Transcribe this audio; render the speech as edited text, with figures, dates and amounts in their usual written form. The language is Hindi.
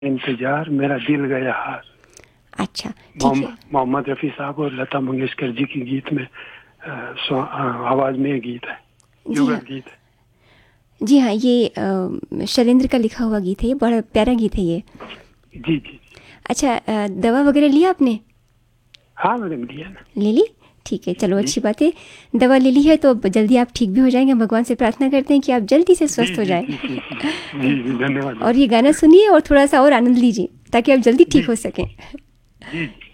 इंतजार मेरा दिल गया हार। अच्छा ठीक है। मोहम्मद रफ़ी साहब और लता मंगेशकर जी की गीत में आवाज में गीत है, जी हाँ, युगल गीत है। जी हाँ, ये शैलेंद्र का लिखा हुआ गीत है, ये बड़ा प्यारा गीत है ये। जी जी। अच्छा, दवा वगैरह लिया आपने? हाँ मैडम, लिया ना। ले ली? ठीक है, चलो जी अच्छी बात है। दवा ले ली है तो अब जल्दी आप ठीक भी हो जाएंगे। भगवान से प्रार्थना करते हैं कि आप जल्दी से जी स्वस्थ हो जी जाएं। जी जी जी जी, धन्यवाद और मैडम। ये गाना सुनिए और थोड़ा सा और आनंद लीजिए ताकि आप जल्दी जी ठीक हो सकें। जी जी।